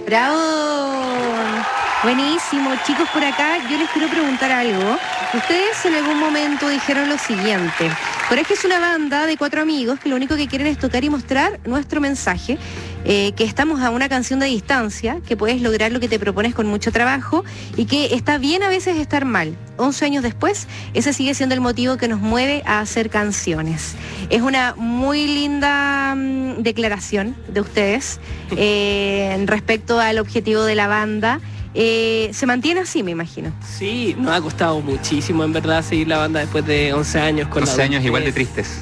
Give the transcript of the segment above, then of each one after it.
¡Bravo! Buenísimo, chicos, por acá yo les quiero preguntar algo. Ustedes en algún momento dijeron lo siguiente: Coraje es una banda de 4 amigos que lo único que quieren es tocar y mostrar nuestro mensaje, que estamos a una canción de distancia, que puedes lograr lo que te propones con mucho trabajo y que está bien a veces estar mal. 11 años después, ese sigue siendo el motivo que nos mueve a hacer canciones. Es una muy linda declaración de ustedes respecto al objetivo de la banda. Se mantiene así, me imagino. Sí, nos ha costado muchísimo en verdad seguir la banda después de 11 años con 11 años igual de tristes.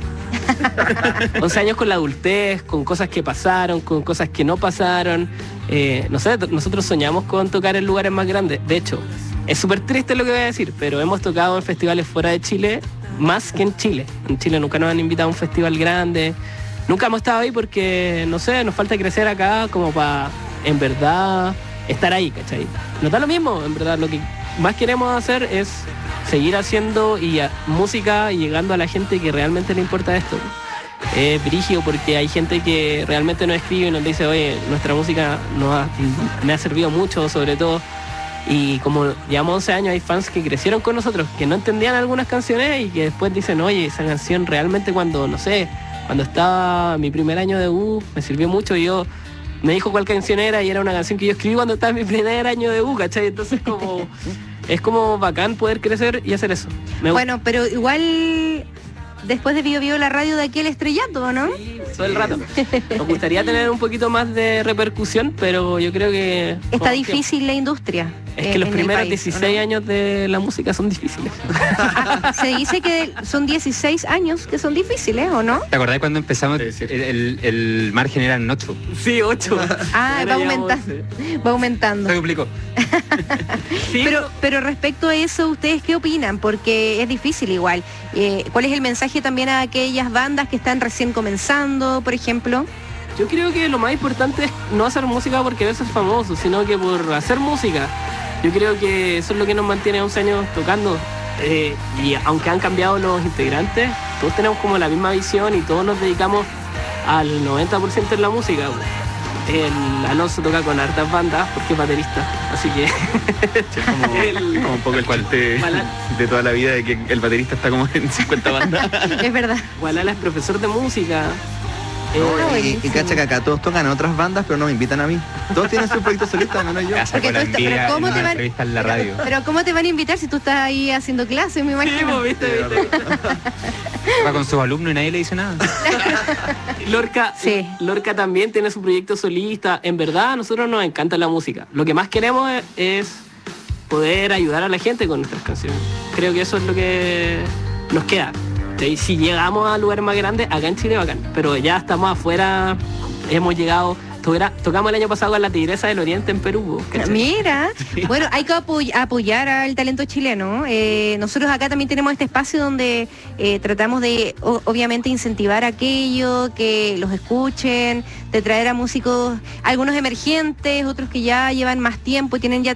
11 años con la adultez, con cosas que pasaron, con cosas que no pasaron. No sé, nosotros soñamos con tocar en lugares más grandes. De hecho, es súper triste lo que voy a decir, pero hemos tocado en festivales fuera de Chile más que en Chile. En Chile nunca nos han invitado a un festival grande. Nunca hemos estado ahí porque, no sé, nos falta crecer acá como para, en verdad, estar ahí, ¿cachai? Nos da lo mismo, en verdad. Lo que más queremos hacer es seguir haciendo música y llegando a la gente que realmente le importa esto. Es brígido porque hay gente que realmente nos escribe y nos dice: oye, nuestra música me ha servido mucho, sobre todo. Y como llevamos 11 años, hay fans que crecieron con nosotros, que no entendían algunas canciones y que después dicen: oye, esa canción realmente cuando estaba mi primer año de U, me sirvió mucho. Y yo me dijo cuál canción era y era una canción que yo escribí cuando estaba en mi primer año de U, ¿cachai? Entonces es como bacán poder crecer y hacer eso. Bueno, pero igual después de Bio Bio la radio de aquí el estrellato, ¿no? Sí, todo el rato. Nos gustaría tener un poquito más de repercusión, pero yo creo que está difícil la industria. Es que los primeros 16 años de la música son difíciles. Se dice que son 16 años que son difíciles, ¿o no? ¿Te acordás cuando empezamos? El margen era en 8. Sí, 8. Ah, va aumentando. Se duplicó. Sí, pero respecto a eso, ¿ustedes qué opinan? Porque es difícil igual. ¿Cuál es el mensaje también a aquellas bandas que están recién comenzando, por ejemplo? Yo creo que lo más importante es no hacer música por querer ser famoso, sino que por hacer música. Yo creo que eso es lo que nos mantiene 11 años tocando. Y aunque han cambiado los integrantes, todos tenemos como la misma visión y todos nos dedicamos al 90% en la música. El Alonso toca con hartas bandas porque es baterista, así que... como un poco el cuarte de toda la vida de que el baterista está como en 50 bandas. Es verdad. Walala es profesor de música. Y cacha que acá todos tocan a otras bandas, pero no me invitan a mí. Todos tienen su proyecto solista, menos yo. Pero ¿cómo te van a invitar si tú estás ahí haciendo clases, me imagino? Sí, ¿viste? Va con sus alumnos y nadie le dice nada. Lorca también tiene su proyecto solista. En verdad, a nosotros nos encanta la música. Lo que más queremos es poder ayudar a la gente con nuestras canciones. Creo que eso es lo que nos queda. Si llegamos a lugares más grandes, acá en Chile bacán, pero ya estamos afuera, hemos llegado, tocamos el año pasado con la Tigresa del Oriente en Perú. ¿Cachai? Mira, bueno, hay que apoyar al talento chileno. Nosotros acá también tenemos este espacio donde tratamos de, obviamente, incentivar aquello, que los escuchen, de traer a músicos, algunos emergentes, otros que ya llevan más tiempo y tienen ya